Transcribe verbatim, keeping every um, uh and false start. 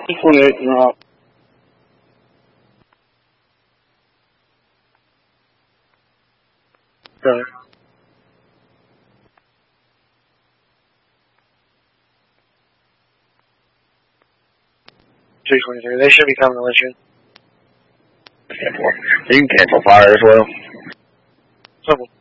twenty-eight, you're up. Okay. two twenty-three, they should be coming to let you in. You can cancel fire as well. Simple.